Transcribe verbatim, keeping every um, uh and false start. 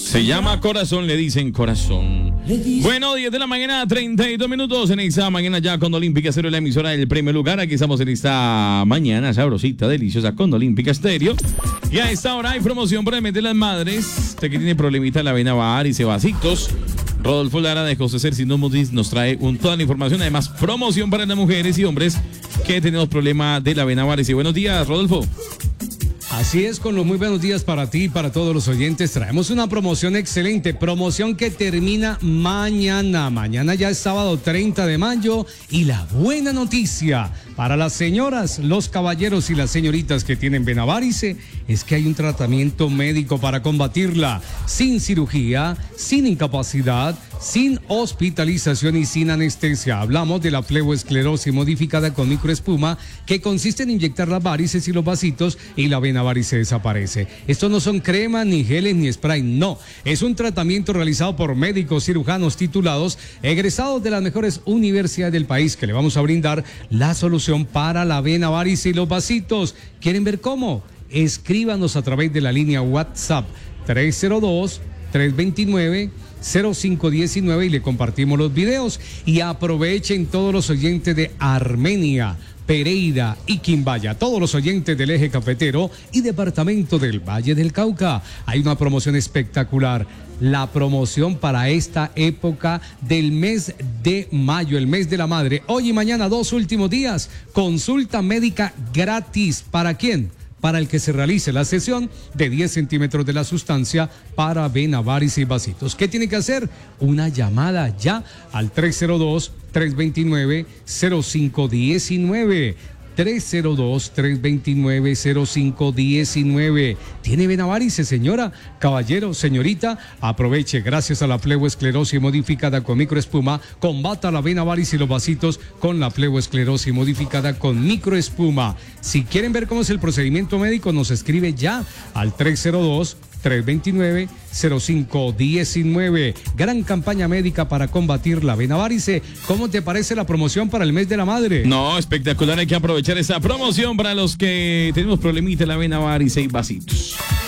Se llama Corazón, le dicen Corazón. Bueno, diez de la mañana, treinta y dos minutos en esta mañana ya con Olímpica Estéreo, la emisora del primer lugar. Aquí estamos en esta mañana sabrosita, deliciosa con Olímpica Estéreo. Y a esta hora hay promoción para el mes de las madres. Usted que tiene problemita en la vena varice, vasitos. Rodolfo Lara de José Cercino Mutis nos trae un, toda la información. Además, promoción para las mujeres y hombres que tenemos problema de la vena varice. Buenos días, Rodolfo. Así es, con los muy buenos días para ti y para todos los oyentes. Traemos una promoción excelente, promoción que termina mañana. Mañana ya es sábado treinta de mayo y la buena noticia para las señoras, los caballeros y las señoritas que tienen vena varice es que hay un tratamiento médico para combatirla, sin cirugía, sin incapacidad, sin hospitalización y sin anestesia. Hablamos de la fleboesclerosis modificada con microespuma, que consiste en inyectar las varices y los vasitos y la vena varice desaparece. Estos no son cremas, ni geles, ni spray, no. Es un tratamiento realizado por médicos cirujanos titulados, egresados de las mejores universidades del país, que le vamos a brindar la solución para la vena varice y los vasitos. ¿Quieren ver cómo? Escríbanos a través de la línea WhatsApp tres cero dos, tres dos nueve, cero cinco uno nueve y le compartimos los videos. Y aprovechen todos los oyentes de Armenia, Pereira y Quimbaya, todos los oyentes del eje cafetero y departamento del Valle del Cauca. Hay una promoción espectacular, la promoción para esta época del mes de mayo, el mes de la madre. Hoy y mañana, dos últimos días, consulta médica gratis. ¿Para quién? Para el que se realice la sesión de diez centímetros de la sustancia para vena varice y vasitos. ¿Qué tiene que hacer? Una llamada ya al tres cero dos, tres dos nueve, cero cinco uno nueve. tres cero dos, tres dos nueve, cero cinco uno nueve. ¿Tiene vena varice, señora? Caballero, señorita, aproveche. Gracias a la fleboesclerosis modificada con microespuma, combata la vena varice y los vasitos con la fleboesclerosis modificada con microespuma. Si quieren ver cómo es el procedimiento médico, nos escribe ya al tres cero dos, tres dos nueve, cero cinco uno nueve. Gran campaña médica para combatir la vena varice. ¿Cómo te parece la promoción para el mes de la madre? No, espectacular. Hay que aprovechar esa promoción para los que tenemos problemita en la vena varice y vasitos.